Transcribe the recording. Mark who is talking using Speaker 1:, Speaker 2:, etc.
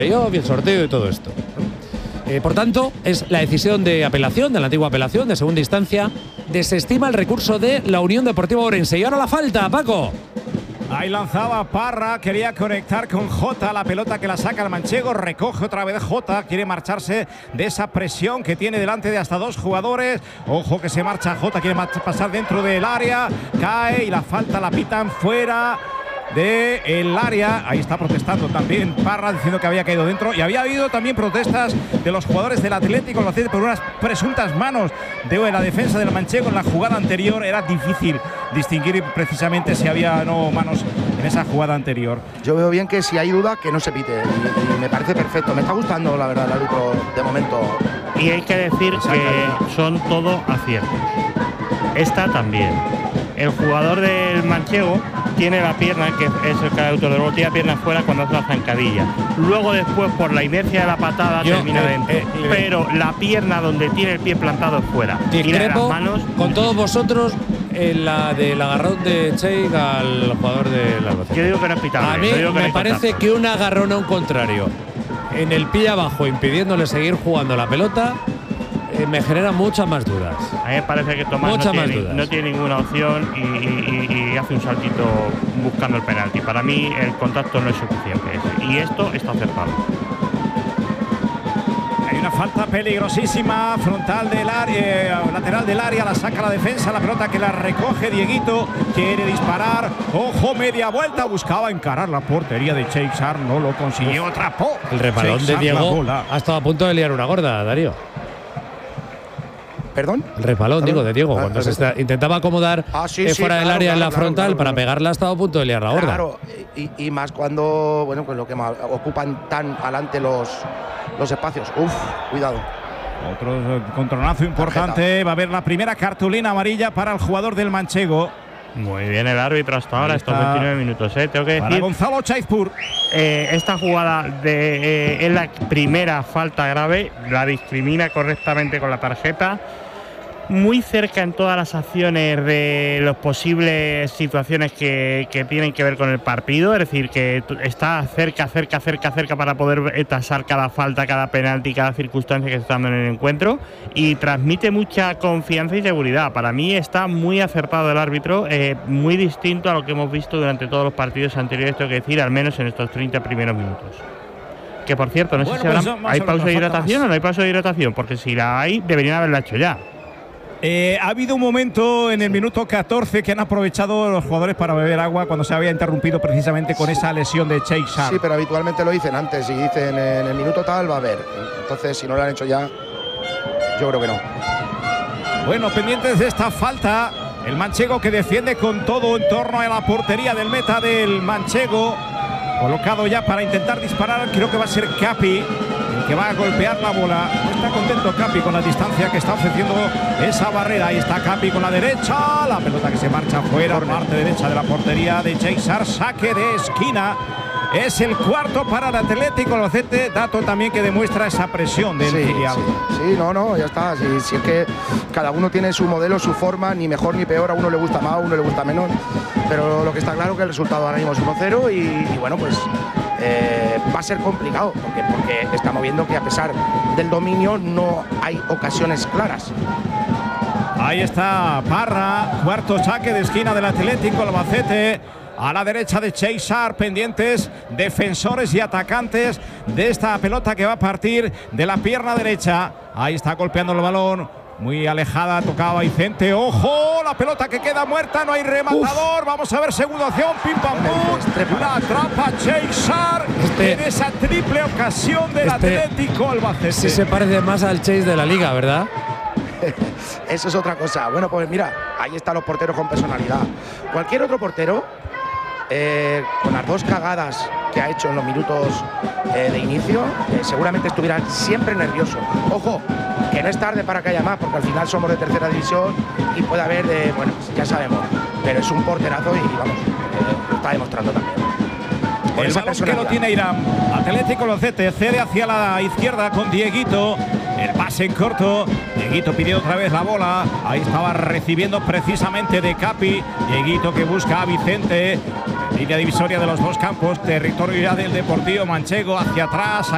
Speaker 1: y el sorteo y todo esto. Por tanto, es la decisión de apelación, de la antigua apelación, de segunda instancia. Desestima el recurso de la Unión Deportiva Ourense. Y ahora la falta, Paco.
Speaker 2: Ahí lanzaba Parra, quería conectar con Jota, la pelota que la saca el manchego, recoge otra vez Jota, quiere marcharse de esa presión que tiene delante de hasta 2 jugadores. Ojo que se marcha Jota, quiere pasar dentro del área, cae y la falta la pitan fuera del área. Ahí está protestando también Parra, diciendo que había caído dentro, y había habido también protestas de los jugadores del Atlético Albacete por unas presuntas manos de la defensa del manchego en la jugada anterior. Era difícil distinguir precisamente si había o no manos en esa jugada anterior.
Speaker 3: Yo veo bien que si hay duda que no se pite, y me parece perfecto. Me está gustando la verdad el árbitro de momento.
Speaker 4: Y hay que decir que son todo aciertos. Esta también. El jugador del manchego tiene la pierna, que es el que autor de luego, tiene la pierna fuera cuando hace la zancadilla. Luego después, por la inercia de la patada, termina dentro. Pero la pierna donde tiene el pie plantado es fuera.
Speaker 1: Discrepo
Speaker 4: las manos
Speaker 1: con todos vosotros en la del agarrón de Cheik al jugador del Albacete.
Speaker 4: Yo digo que no es pitable.
Speaker 1: A mí me parece que un agarrón a un contrario en el pie abajo, impidiéndole seguir jugando la pelota, me genera muchas más dudas.
Speaker 4: A mí me parece que Tomás no tiene ninguna opción y hace un saltito buscando el penalti. Para mí el contacto no es suficiente y esto está acertado.
Speaker 2: Hay una falta peligrosísima, frontal del área, lateral del área, la saca la defensa, la pelota que la recoge Dieguito, quiere disparar, ojo, media vuelta, buscaba encarar la portería de Cheik Sar, no lo consiguió, atrapó.
Speaker 1: El repalón de Diego ha estado a punto de liar una gorda, Darío.
Speaker 3: ¿Perdón?
Speaker 1: El resbalón, digo, de Diego, cuando intentaba acomodar fuera del área en la frontal para pegarla, ha estado a punto de liar la gorda.
Speaker 3: Claro, y más cuando, bueno, pues lo que ocupan tan adelante los espacios. Uf, cuidado.
Speaker 2: Otro contronazo importante, tarjeta. Va a haber la primera cartulina amarilla para el jugador del manchego.
Speaker 4: Muy bien el árbitro hasta ahora, estos 29 minutos. Tengo que decir,
Speaker 2: para Gonzalo Chaizpur.
Speaker 4: Esta jugada es la primera falta grave, la discrimina correctamente con la tarjeta. Muy cerca en todas las acciones de las posibles situaciones que tienen que ver con el partido, es decir, que está cerca para poder tasar cada falta, cada penalti, cada circunstancia que se está dando en el encuentro, y transmite mucha confianza y seguridad. Para mí está muy acertado el árbitro, muy distinto a lo que hemos visto durante todos los partidos anteriores, tengo que decir, al menos en estos 30 primeros minutos. Que por cierto, no sé si ¿hay pausa de hidratación o no hay pausa de hidratación? Porque si la hay, deberían haberla hecho ya.
Speaker 2: Ha habido un momento en el minuto 14 que han aprovechado los jugadores para beber agua cuando se había interrumpido precisamente con esa lesión de Cheik Sar.
Speaker 3: Sí, pero habitualmente lo dicen antes y dicen en el minuto tal va a haber. Entonces, si no lo han hecho ya, yo creo que no.
Speaker 2: Bueno, pendientes de esta falta, el manchego que defiende con todo en torno a la portería del meta del manchego, colocado ya para intentar disparar, creo que va a ser Capi, el que va a golpear la bola. No está contento Capi con la distancia que está ofreciendo esa barrera. Ahí está Capi con la derecha, la pelota que se marcha fuera, parte derecha de la portería de Cheik Sar, saque de esquina. Es el cuarto para el Atlético Albacete, dato también que demuestra esa presión del filial.
Speaker 3: Sí, no, ya está. Si es que cada uno tiene su modelo, su forma, ni mejor ni peor, a uno le gusta más, a uno le gusta menos. Pero lo que está claro es que el resultado ahora mismo es 1-0 y bueno, pues va a ser complicado, porque estamos viendo que a pesar del dominio no hay ocasiones claras.
Speaker 2: Ahí está Parra, cuarto saque de esquina del Atlético Albacete. A la derecha de Cheik Sar, pendientes defensores y atacantes de esta pelota que va a partir de la pierna derecha. Ahí está golpeando el balón, muy alejada, tocaba Vicente. ¡Ojo! La pelota que queda muerta, no hay rematador. Vamos a ver segunda opción, pim pam pum. La atrapa Cheik Sar en esa triple ocasión del Atlético Albacete.
Speaker 1: Sí se parece más al Chase de la Liga, ¿verdad?
Speaker 3: Eso es otra cosa. Bueno, pues mira, ahí están los porteros con personalidad. Cualquier otro portero, con las dos cagadas que ha hecho en los minutos de inicio, seguramente estuviera siempre nervioso. Ojo, que no es tarde para que haya más, porque al final somos de tercera división y puede haber, bueno, ya sabemos, pero es un porterazo y vamos, lo está demostrando también. Por
Speaker 2: el balón que lo tiene Irán. Atlético Albacete cede hacia la izquierda con Dieguito. El pase en corto. Dieguito pidió otra vez la bola. Ahí estaba recibiendo precisamente de Capi. Dieguito que busca a Vicente. Línea divisoria de los dos campos. Territorio ya del Deportivo manchego hacia atrás.